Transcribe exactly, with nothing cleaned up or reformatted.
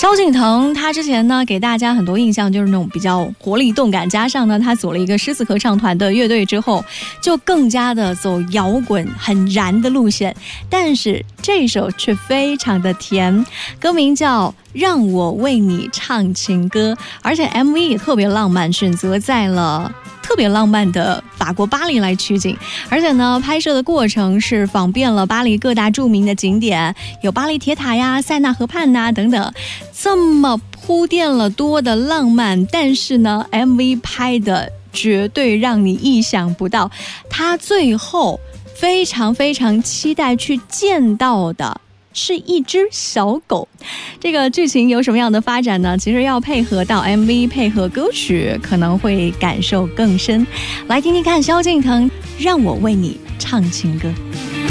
萧敬腾他之前呢给大家很多印象就是那种比较活力动感，加上呢他组了一个狮子合唱团的乐队之后，就更加的走摇滚很燃的路线。但是这首却非常的甜，歌名叫让我为你唱情歌，而且 M V 也特别浪漫，选择在了特别浪漫的法国巴黎来取景，而且呢拍摄的过程是访遍了巴黎各大著名的景点，有巴黎铁塔呀、塞纳河畔呐等等，这么铺垫了多的浪漫，但是呢 M V 拍的绝对让你意想不到，他最后非常非常期待去见到的是一只小狗。这个剧情有什么样的发展呢？其实要配合到 M V 配合歌曲，可能会感受更深。来听听看萧敬腾让我为你唱情歌。